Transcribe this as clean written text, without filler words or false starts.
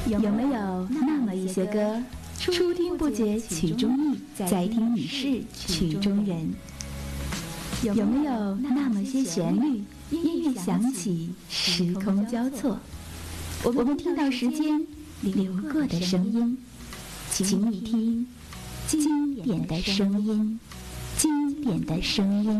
有没有那么一些歌，初听不觉曲中意，再听已是曲中人？有没有那么些旋律，音乐响起，时空交错，我们听到时间流过的声音，请你听经典的声音，经典的声音。